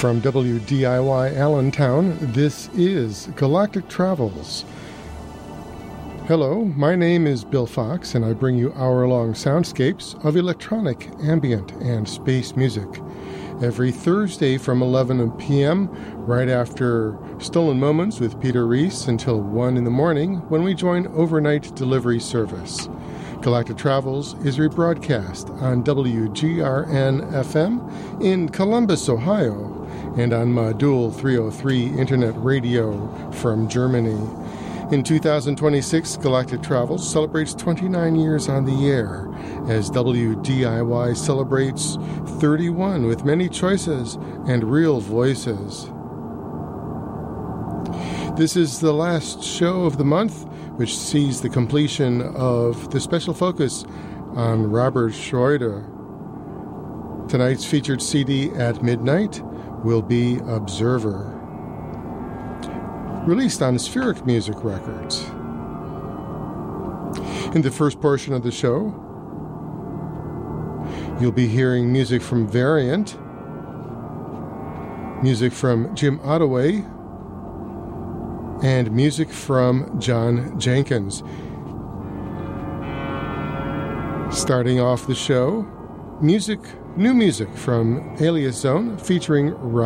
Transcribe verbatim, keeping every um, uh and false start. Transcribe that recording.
From W D I Y Allentown, this is Galactic Travels. Hello, my name is Bill Fox, and I bring you hour-long soundscapes of electronic, ambient, and space music. Every Thursday from eleven p.m., right after Stolen Moments with Peter Reese, until one in the morning, when we join overnight delivery service. Galactic Travels is rebroadcast on W G R N F M in Columbus, Ohio, and on Modul three oh three Internet Radio from Germany. In two thousand twenty-six, Galactic Travels celebrates twenty-nine years on the air, as W D I Y celebrates thirty-one with many choices and real voices. This is the last show of the month, which sees the completion of the special focus on Robert Schroeder. Tonight's featured C D at midnight will be Observer, released on Spheric Music Records. In the first portion of the show, you'll be hearing music from Variant, music from Jim Ottaway, and music from John Jenkins. Starting off the show, music, new music from Alias Zone featuring Rob